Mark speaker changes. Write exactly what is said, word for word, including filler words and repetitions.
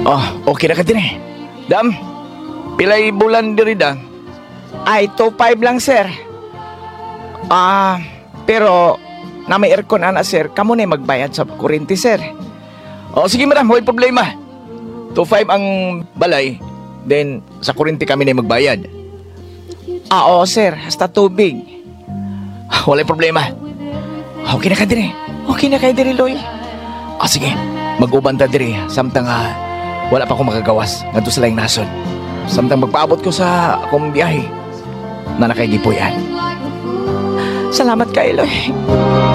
Speaker 1: Oh, okay na ka din eh. Dam, pilay bulan diri da.
Speaker 2: Ay, two five lang, sir. Ah, pero na may aircon ana, sir. Kamo na magbayad sa kuryente, sir.
Speaker 1: Oh, sige madam, huwag problema. two five ang balay, then sa kuryente kami na magbayad.
Speaker 2: Ah, oo, sir. Hasta tubig.
Speaker 1: Wala problema. Okay na ka din eh.
Speaker 2: Okay na kayo diri, Loy.
Speaker 1: Ah, sige, mag-uban ta diri. Samtang ah, wala pa akong magagawas. Ngadto sa laing nason. Samtang magpaabot ko sa akong biyahe na nakaigipoyan.
Speaker 2: Salamat kayo, Loy.